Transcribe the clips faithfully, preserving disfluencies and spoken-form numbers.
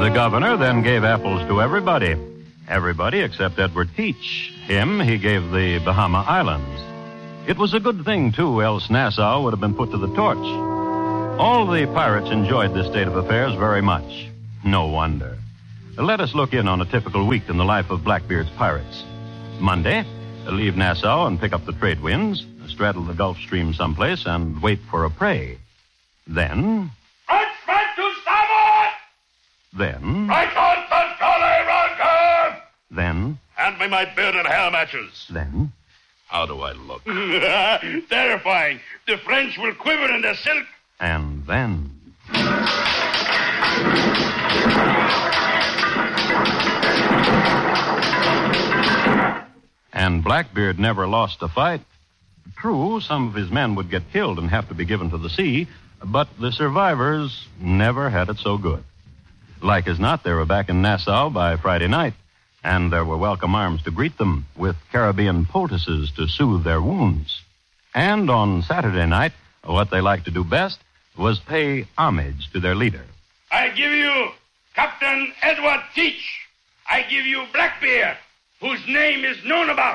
The governor then gave apples to everybody. Everybody except Edward Teach. Him he gave the Bahama Islands. It was a good thing, too, else Nassau would have been put to the torch. All the pirates enjoyed this state of affairs very much. No wonder. Let us look in on a typical week in the life of Blackbeard's pirates. Monday, leave Nassau and pick up the trade winds, straddle the Gulf Stream someplace, and wait for a prey. Then... Frenchman to starboard! Then... Right on, Tonscale, Ronco! Then... Hand me my beard and hair matches. Then... How do I look? Terrifying. The French will quiver in their silk. And then... And Blackbeard never lost a fight. True, some of his men would get killed and have to be given to the sea, but the survivors never had it so good. Like as not, they were back in Nassau by Friday night, and there were welcome arms to greet them, with Caribbean poultices to soothe their wounds. And on Saturday night, what they liked to do best was pay homage to their leader. I give you Captain Edward Teach. I give you Blackbeard, whose name is known about.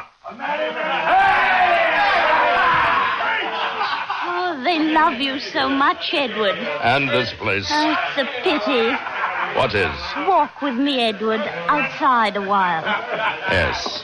Oh, they love you so much, Edward. And this place. Oh, it's a pity. What is? Walk with me, Edward, outside a while. Yes.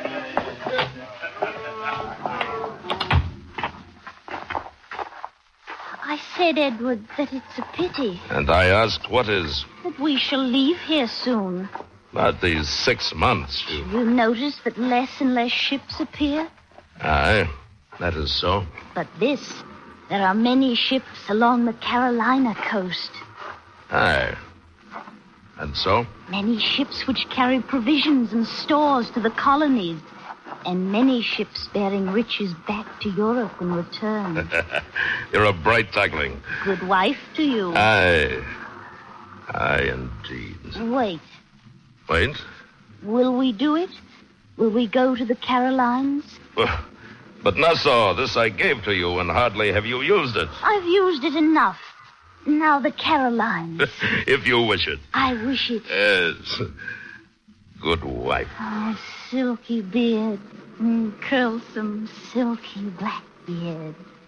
I said, Edward, that it's a pity. And I asked what is? That we shall leave here soon. Not these six months. You... You notice that less and less ships appear? Aye, that is so. But this, there are many ships along the Carolina coast. Aye. And so? Many ships which carry provisions and stores to the colonies. And many ships bearing riches back to Europe in return. You're a bright tackling. Good wife to you. Aye. Aye, indeed. Wait. Wait? Will we do it? Will we go to the Carolines? But, but Nassau, this I gave to you, and hardly have you used it. I've used it enough. Now the Carolines. If you wish it. I wish it. Yes. Good wife. Oh, silky beard. Mm, curlsome, silky black beard.